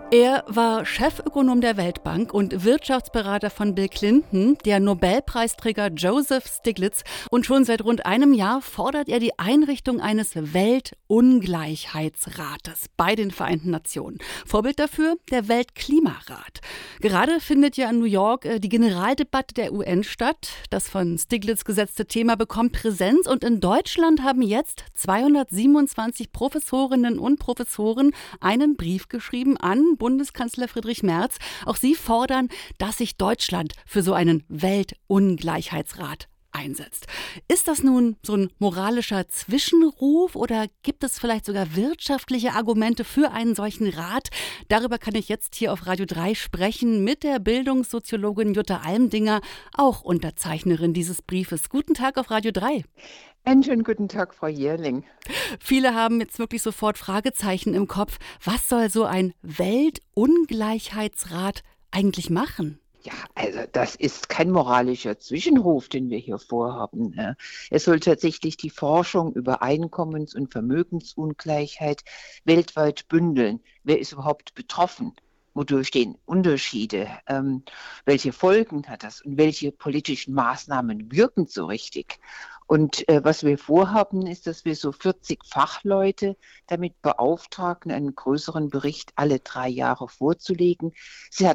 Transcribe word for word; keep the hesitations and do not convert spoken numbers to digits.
Er war Chefökonom der Weltbank und Wirtschaftsberater von Bill Clinton, der Nobelpreisträger Joseph Stiglitz. Und schon seit rund einem Jahr fordert er die Einrichtung eines Weltungleichheitsrates bei den Vereinten Nationen. Vorbild dafür der Weltklimarat. Gerade findet ja in New York die Generaldebatte der U N statt. Das von Stiglitz gesetzte Thema bekommt Präsenz. Und in Deutschland haben jetzt zweihundertsiebenundzwanzig Professorinnen und Professoren einen Brief geschrieben an Bundeskanzler Friedrich Merz. Auch sie fordern, dass sich Deutschland für so einen Weltungleichheitsrat einsetzt. Ist das nun so ein moralischer Zwischenruf oder gibt es vielleicht sogar wirtschaftliche Argumente für einen solchen Rat? Darüber kann ich jetzt hier auf Radio drei sprechen mit der Bildungssoziologin Jutta Almdinger, auch Unterzeichnerin dieses Briefes. Guten Tag auf Radio drei. Einen schönen guten Tag, Frau Jährling. Viele haben jetzt wirklich sofort Fragezeichen im Kopf. Was soll so ein Weltungleichheitsrat eigentlich machen? Ja, also das ist kein moralischer Zwischenruf, den wir hier vorhaben. Es soll tatsächlich die Forschung über Einkommens- und Vermögensungleichheit weltweit bündeln. Wer ist überhaupt betroffen? Wodurch stehen Unterschiede? Ähm, welche Folgen hat das? Und welche politischen Maßnahmen wirken so richtig? Und äh, was wir vorhaben, ist, dass wir so vierzig Fachleute damit beauftragen, einen größeren Bericht alle drei Jahre vorzulegen. Sie